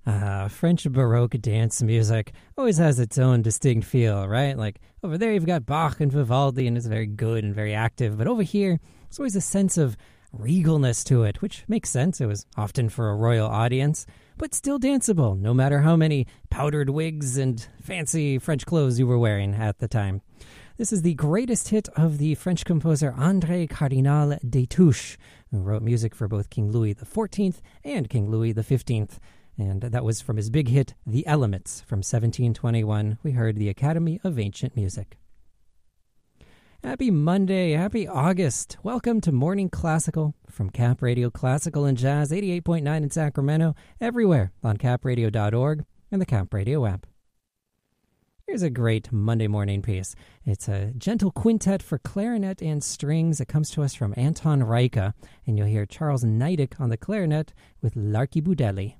French Baroque dance music always has its own distinct feel, right? Like over there you've got Bach and Vivaldi and it's very good and very active, but over here there's always a sense of regalness to it, which makes sense. It was often for a royal audience, but still danceable, no matter how many powdered wigs and fancy French clothes you were wearing at the time. This is the greatest hit of the French composer André Cardinal Destouches, who wrote music for both King Louis XIV and King Louis XV. And that was from his big hit, The Elements, from 1721. We heard the Academy of Ancient Music. Happy Monday, happy August. Welcome to Morning Classical from Cap Radio Classical and Jazz, 88.9 in Sacramento, everywhere on capradio.org and the Cap Radio app. Here's a great Monday morning piece. It's a gentle quintet for clarinet and strings. It comes to us from Anton Reicha, and you'll hear Charles Neidig on the clarinet with L'Archibudelli.